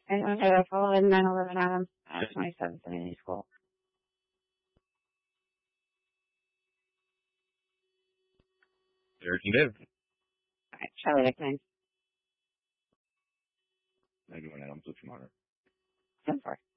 Okay, that's all 911 Adams, 27th Community School. Derek and Viv. Alright, Charlie Dickman. 91 Adams, what's your monitor? 10-4.